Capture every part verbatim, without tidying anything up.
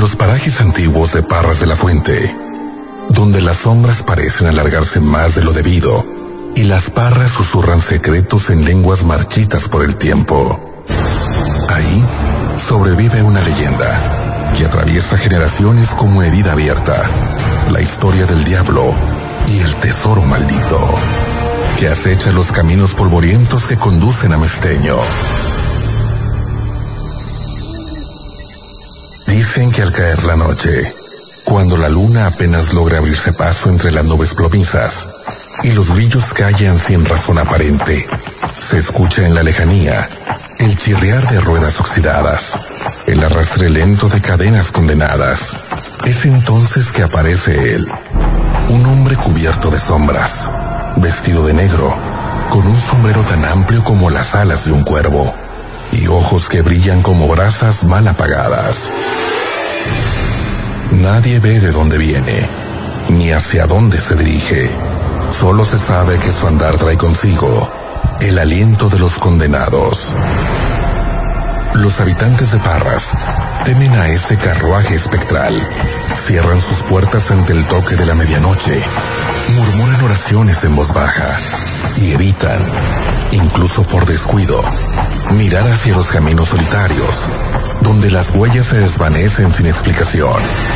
los parajes antiguos de Parras de la Fuente, donde las sombras parecen alargarse más de lo debido y las parras susurran secretos en lenguas marchitas por el tiempo. Ahí sobrevive una leyenda que atraviesa generaciones como herida abierta, la historia del diablo y el tesoro maldito que acecha los caminos polvorientos que conducen a Mesteño. Dicen que al caer la noche, cuando la luna apenas logra abrirse paso entre las nubes plomizas y los brillos callan sin razón aparente, se escucha en la lejanía el chirriar de ruedas oxidadas, el arrastre lento de cadenas condenadas. Es entonces que aparece él, un hombre cubierto de sombras, vestido de negro, con un sombrero tan amplio como las alas de un cuervo, y ojos que brillan como brasas mal apagadas. Nadie ve de dónde viene, ni hacia dónde se dirige. Solo se sabe que su andar trae consigo el aliento de los condenados. Los habitantes de Parras temen a ese carruaje espectral. Cierran sus puertas ante el toque de la medianoche, murmuran oraciones en voz baja y evitan, incluso por descuido, mirar hacia los caminos solitarios, donde las huellas se desvanecen sin explicación.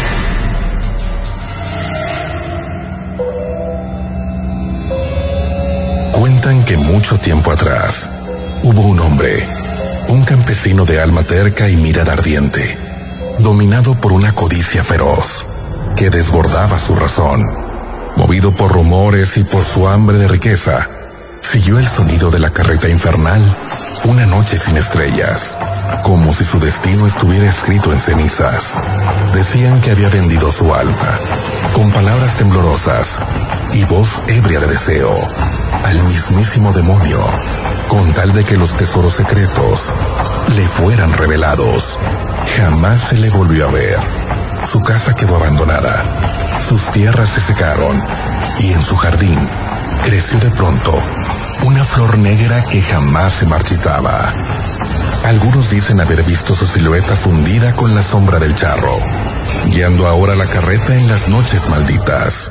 Cuentan que mucho tiempo atrás hubo un hombre, un campesino de alma terca y mirada ardiente, dominado por una codicia feroz que desbordaba su razón. Movido por rumores y por su hambre de riqueza, siguió el sonido de la carreta infernal una noche sin estrellas, como si su destino estuviera escrito en cenizas. Decían que había vendido su alma, con palabras temblorosas y voz ebria de deseo, al mismísimo demonio, con tal de que los tesoros secretos le fueran revelados. Jamás se le volvió a ver. Su casa quedó abandonada, sus tierras se secaron y en su jardín creció de pronto una flor negra que jamás se marchitaba. Algunos dicen haber visto su silueta fundida con la sombra del charro, guiando ahora la carreta en las noches malditas.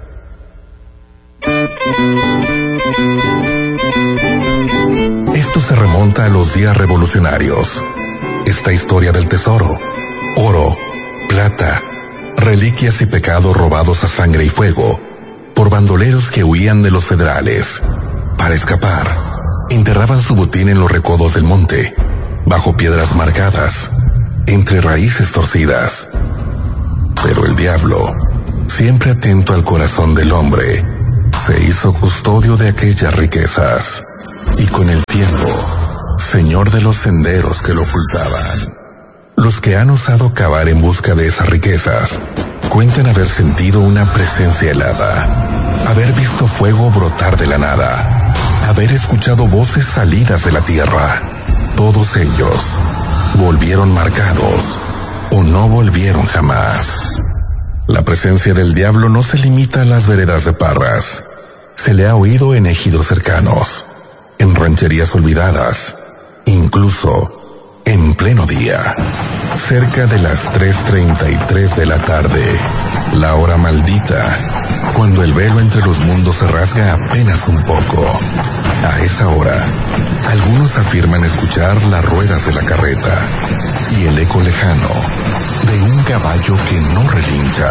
Esto se remonta a los días revolucionarios. Esta historia del tesoro, oro, plata, reliquias y pecados robados a sangre y fuego por bandoleros que huían de los federales. Para escapar, enterraban su botín en los recodos del monte, bajo piedras marcadas, entre raíces torcidas. Pero el diablo, siempre atento al corazón del hombre, se hizo custodio de aquellas riquezas y con el tiempo, señor de los senderos que lo ocultaban. Los que han osado cavar en busca de esas riquezas cuentan haber sentido una presencia helada, haber visto fuego brotar de la nada, haber escuchado voces salidas de la tierra. Todos ellos volvieron marcados o no volvieron jamás. La presencia del diablo no se limita a las veredas de Parras. Se le ha oído en ejidos cercanos, en rancherías olvidadas, incluso en pleno día. Cerca de las tres treinta y tres de la tarde, la hora maldita, cuando el velo entre los mundos se rasga apenas un poco. A esa hora, algunos afirman escuchar las ruedas de la carreta y el eco lejano de un caballo que no relincha.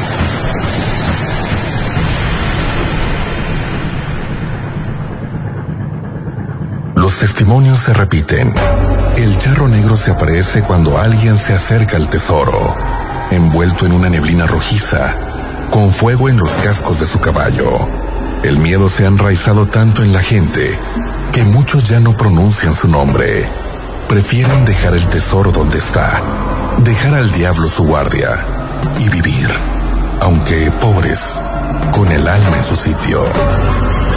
Los testimonios se repiten. El charro negro se aparece cuando alguien se acerca al tesoro, envuelto en una neblina rojiza, con fuego en los cascos de su caballo. El miedo se ha enraizado tanto en la gente que muchos ya no pronuncian su nombre. Prefieren dejar el tesoro donde está, dejar al diablo su guardia y vivir, aunque pobres, con el alma en su sitio.